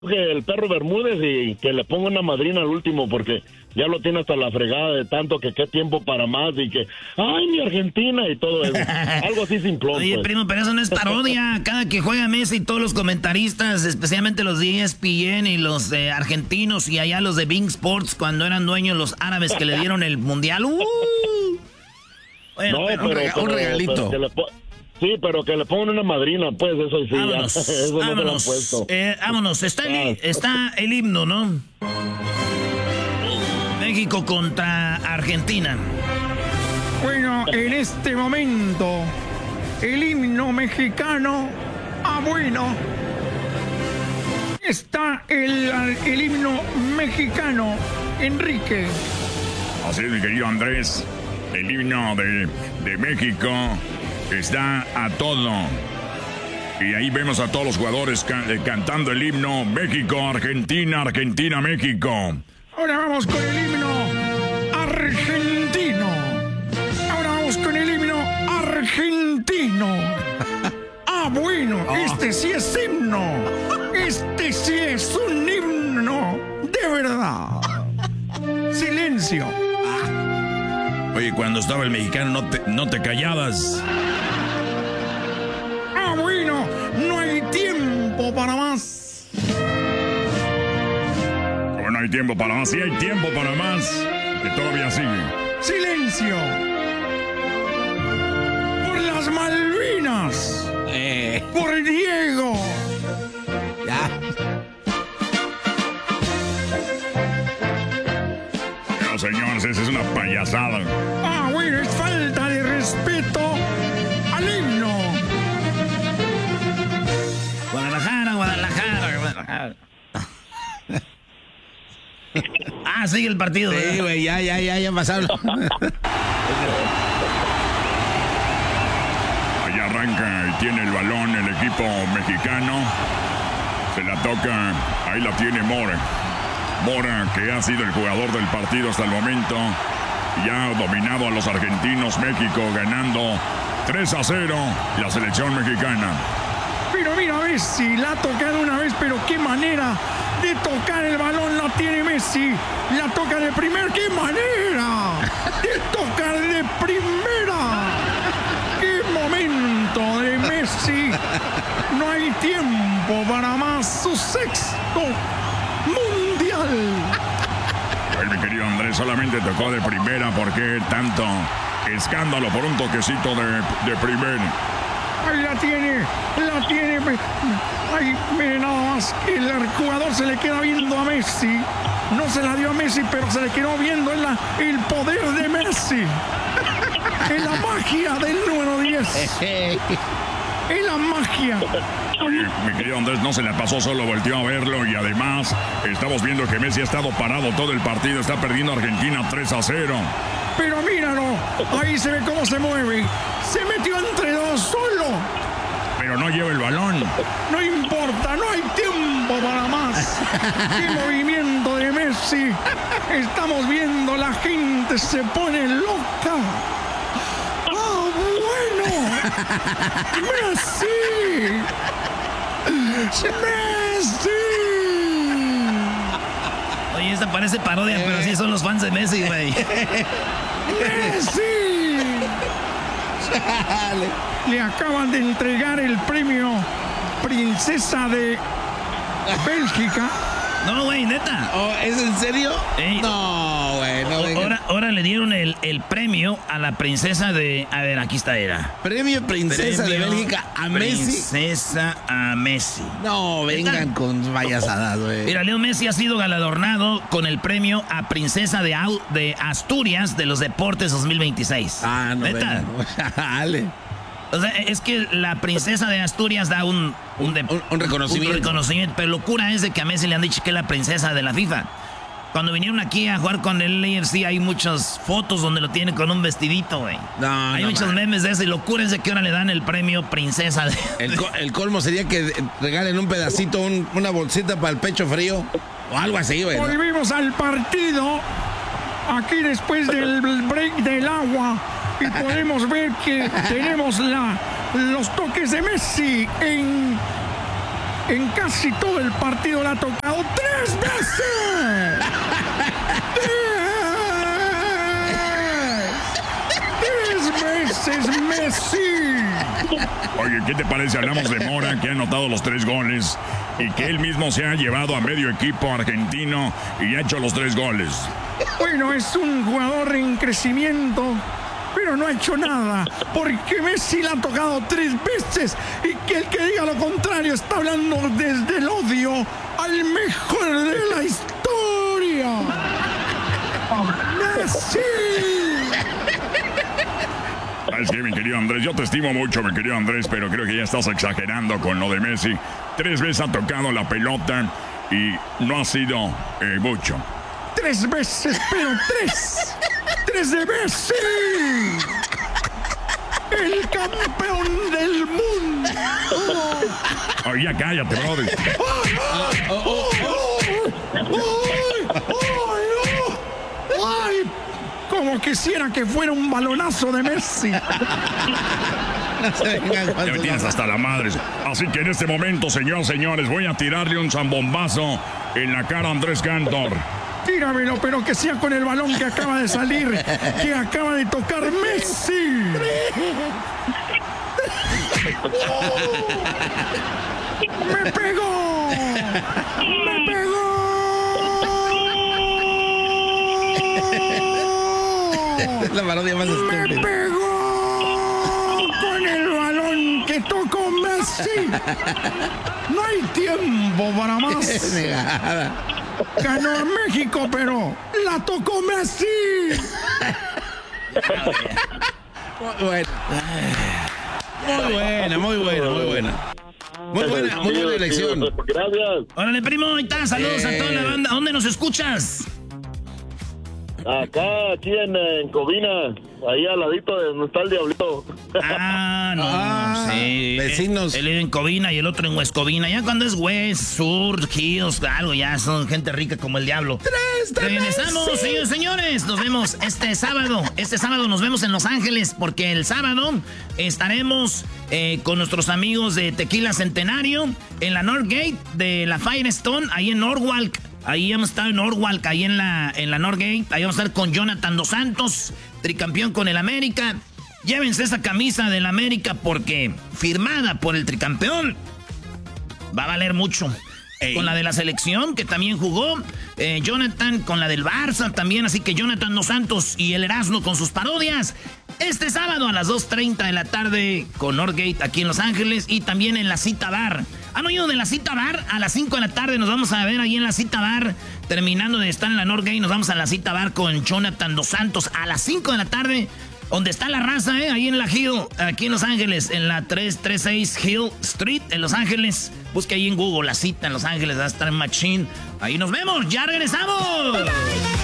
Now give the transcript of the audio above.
que el perro Bermúdez y que le ponga una madrina al último porque ya lo tiene hasta la fregada de tanto que qué tiempo para más y que ¡ay, mi Argentina! Y todo eso. Algo así simplón. Oye, pues. primo, pero eso no es parodia. Cada que juega Messi, todos los comentaristas, especialmente los de ESPN y los argentinos y allá los de Bing Sports, cuando eran dueños los árabes que le dieron el mundial. Bueno, no, pero un regalito. Sí, pero que le pongan una madrina, pues, eso sí. Vámonos, eso vámonos, no se lo han puesto. Vámonos, está el himno, ¿no? México contra Argentina. Bueno, en este momento, el himno mexicano, bueno, está el himno mexicano, Enrique. Así es, mi querido Andrés, el himno de México está a todo. Y ahí vemos a todos los jugadores cantando el himno México, Argentina, Argentina, México. Ahora vamos con el himno argentino. Ahora vamos con el himno argentino. Bueno, este sí es himno. Este sí es un himno de verdad. Silencio. Oye, cuando estaba el mexicano no te callabas. Bueno, no hay tiempo para más. No hay tiempo para más, sí hay tiempo para más, que todavía sigue. ¡Silencio! ¡Por las Malvinas! ¡Por Diego! Ya. No, señores, esa es una payasada. Bueno, es falta de respeto al himno. Guadalajara. Sigue el partido. Sí, güey, ya pasaron. Ahí arranca y tiene el balón el equipo mexicano. Se la toca, ahí la tiene Mora. Mora, que ha sido el jugador del partido hasta el momento. Ya ha dominado a los argentinos. México ganando 3-0 la selección mexicana. Pero mira, Messi la ha tocado una vez, pero qué manera de tocar el balón la tiene Messi. La toca de primera, qué manera de tocar de primera. Qué momento de Messi. No hay tiempo para más. Su sexto mundial. Ay, mi querido Andrés, solamente tocó de primera. ¿Por qué tanto escándalo por un toquecito de primera? Ahí la tiene. Ay, mire nada más, el jugador se le queda viendo a Messi. No se la dio a Messi, pero se le quedó viendo el poder de Messi. En la magia del número 10. En la magia. Oye, mi querido Andrés, no se la pasó, solo volteó a verlo y además estamos viendo que Messi ha estado parado todo el partido. Está perdiendo Argentina 3-0. Pero míralo, ahí se ve cómo se mueve. Se metió entre dos solo. Pero no lleva el balón. No importa, no hay tiempo para más. ¡Qué movimiento de Messi! Estamos viendo, la gente se pone loca. Bueno! ¡Messi! ¡Messi! Oye, esta parece parodia, pero sí son los fans de Messi, güey. ¡Messi! Le acaban de entregar el premio Princesa de Bélgica. No, güey, neta. ¿Es en serio? No, güey, no venga. Ahora le dieron el premio a la princesa de... A ver, aquí está, era. Premio Princesa de Bélgica a Messi. Princesa a Messi. No, vengan con payasadas, güey. Mira, Leo Messi ha sido galardonado con el premio a Princesa de Asturias de los Deportes 2026. No, ¿neta? Dale. O sea, es que la princesa de Asturias da un reconocimiento. Un reconocimiento, pero locura es de que a Messi le han dicho que es la princesa de la FIFA. Cuando vinieron aquí a jugar con el AFC hay muchas fotos donde lo tiene con un vestidito, güey. Hay muchos memes de eso y locura es de que ahora le dan el premio princesa de... El colmo sería que regalen un pedacito, una bolsita para el pecho frío o algo así, güey. Volvimos al partido aquí después del break del agua. Y podemos ver que tenemos los toques de Messi en En casi todo el partido la ha tocado 3 veces. 3 veces Messi. Oye, ¿qué te parece? Hablamos de Mora, que ha anotado los 3 goles y que él mismo se ha llevado a medio equipo argentino y ha hecho los 3 goles. Bueno, es un jugador en crecimiento, pero no ha hecho nada, porque Messi la ha tocado 3 veces y que el que diga lo contrario está hablando desde el odio al mejor de la historia. ¡Messi! ¿Sabes qué, mi querido Andrés? Yo te estimo mucho, mi querido Andrés, pero creo que ya estás exagerando con lo de Messi. 3 veces ha tocado la pelota y no ha sido mucho. 3 veces, pero 3. 3 de Messi. El campeón del mundo. Oye, ya cállate, brother. ¡Ay! Como quisiera que fuera un balonazo de Messi. Ya me tienes hasta la madre. Así que en este momento, señores, voy a tirarle un zambombazo en la cara a Andrés Cantor. Tíramelo, pero que sea con el balón que acaba de salir, que acaba de tocar Messi. ¡Me pegó! ¡Me pegó! Es la parodia más estúpida. ¡Me pegó! Con el balón que tocó Messi. No hay tiempo para más. Ganó México, pero la tocó Messi. Muy buena elección. Gracias. Órale, primo, ahí está. Saludos a toda la banda. ¿Dónde nos escuchas? Acá, aquí en Covina, ahí al ladito de donde está el Diablito. Sí. Vecinos. Él vive en Covina y el otro en West Covina. Ya cuando es West, Sur, Hills, algo, ya son gente rica como el diablo. Regresamos, señores. Nos vemos este sábado. Este sábado nos vemos en Los Ángeles porque el sábado estaremos con nuestros amigos de Tequila Centenario en la Northgate de la Firestone, ahí en Norwalk. Ahí hemos estado en Norwalk, ahí en la Northgate. Ahí vamos a estar con Jonathan Dos Santos, tricampeón con el América. Llévense esa camisa del América porque firmada por el tricampeón va a valer mucho. Con la de la selección, que también jugó. Jonathan con la del Barça también. Así que Jonathan Dos Santos y el Erasmo con sus parodias. Este sábado a las 2:30 de la tarde con Northgate aquí en Los Ángeles. Y también en la Cita Bar. ¿Han oído de la Cita Bar? A las 5 de la tarde nos vamos a ver ahí en la Cita Bar. Terminando de estar en la Northgate, nos vamos a la Cita Bar con Jonathan Dos Santos a las 5 de la tarde. Donde está la raza, ahí en la Hill, aquí en Los Ángeles, en la 336 Hill Street, en Los Ángeles. Busque ahí en Google la cita en Los Ángeles, va a estar en Machine. Ahí nos vemos, ya regresamos.